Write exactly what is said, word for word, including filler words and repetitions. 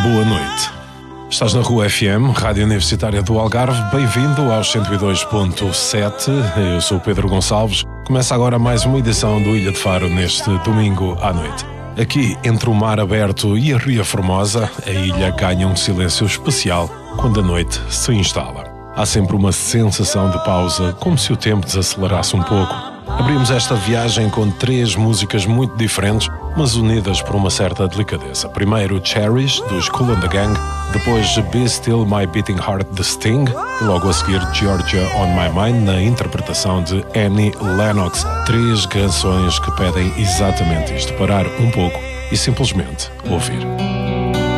boa noite. Estás na Rua F M, Rádio Universitária do Algarve. Bem-vindo aos cento e dois ponto sete. Eu sou o Pedro Gonçalves. Começa agora mais uma edição do Ilha de Faro neste domingo à noite. Aqui, entre o mar aberto e a Ria Formosa, a ilha ganha um silêncio especial quando a noite se instala. Há sempre uma sensação de pausa, como se o tempo desacelerasse um pouco. Abrimos esta viagem com três músicas muito diferentes, mas unidas por uma certa delicadeza. Primeiro Cherish, dos Kool and the Gang, depois Be Still My Beating Heart, de Sting, e logo a seguir Georgia on My Mind, na interpretação de Annie Lennox. Três canções que pedem exatamente isto, parar um pouco e simplesmente ouvir.